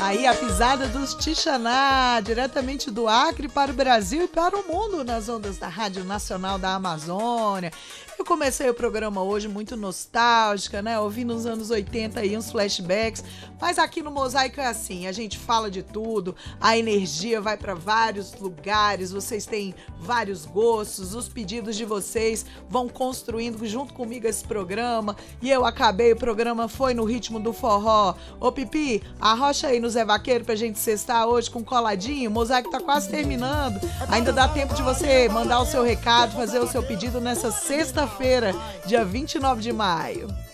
Aí a pisada dos Tixaná, diretamente do Acre para o Brasil e para o mundo, nas ondas da Rádio Nacional da Amazônia. Eu comecei o programa hoje muito nostálgica, né? Ouvindo nos anos 80 aí uns flashbacks, mas aqui no Mosaico é assim, a gente fala de tudo, a energia vai para vários lugares, vocês têm vários gostos, os pedidos de vocês vão construindo junto comigo esse programa, e eu acabei, o programa foi no ritmo do forró. Ô Pipi, arrocha aí no Zé Vaqueiro pra gente sextar hoje com coladinho, o Mosaico tá quase terminando, ainda dá tempo de você mandar o seu recado, fazer o seu pedido nessa sexta-feira, dia 29 de maio.